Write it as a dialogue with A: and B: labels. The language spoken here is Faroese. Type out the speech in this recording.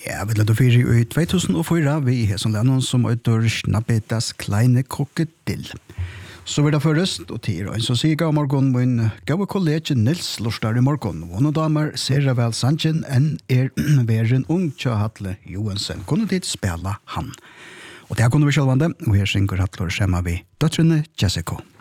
A: Ja, vi lade fyrir i 2004 vi har som lennon som utår Snabbetas kleine krokodil. Så vil det først, og til en som sier gav morgen, min gave kollega Nils Lorstar i morgen, og noen damer ser vel sannsyn enn væren ung tja Hatle Johansen. Kunne dit spela han. Og det kunne vi sjølvande, og her synger Hatle skjema vi døtrene Jessica.